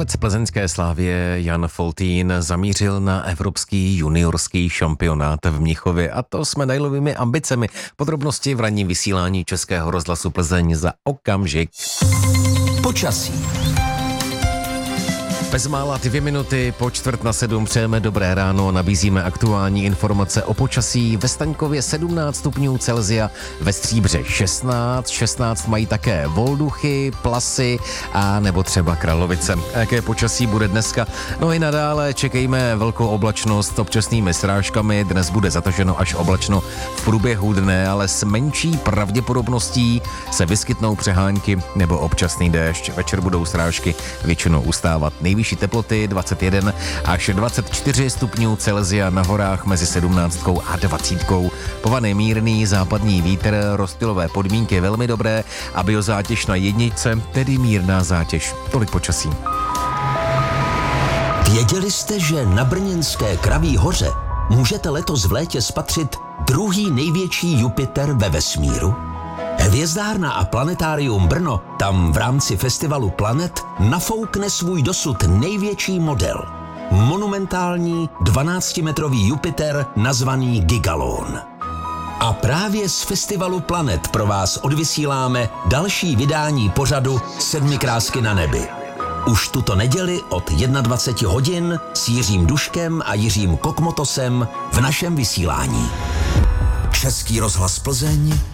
Střelec plzeňské Slavie Jan Foltín zamířil na evropský juniorský šampionát v Mnichově, a to s medailovými ambicemi. Podrobnosti v ranním vysílání Českého rozhlasu Plzeň za okamžik. Počasí. Bezmála 2 minuty po 6:45 přejeme dobré ráno, nabízíme aktuální informace o počasí. Ve Staňkově 17 stupňů Celsia, ve Stříbře 16 mají také Volduchy, Plasy a nebo třeba Kralovice. A jaké počasí bude dneska? No i nadále čekejme velkou oblačnost s občasnými srážkami, dnes bude zataženo až oblačno v průběhu dne, ale s menší pravděpodobností se vyskytnou přehánky nebo občasný déšť. Večer budou srážky většinou ustávat. Nejvyšší teploty 21 až 24 stupňů Celsia, na horách mezi 17 a 20. Povaný mírný západní vítr, rozptylové podmínky velmi dobré a biozátěž na jedničce, tedy mírná zátěž. Tolik počasí. Věděli jste, že na brněnské Kraví hoře můžete letos v létě spatřit druhý největší Jupiter ve vesmíru? Hvězdárna a planetárium Brno tam v rámci festivalu Planet nafoukne svůj dosud největší model. Monumentální 12-metrový Jupiter nazvaný Gigalon. A právě z festivalu Planet pro vás odvysíláme další vydání pořadu 7 krásky na nebi. Už tuto neděli od 21 hodin s Jiřím Duškem a Jiřím Kokmotosem v našem vysílání. Český rozhlas Plzeň,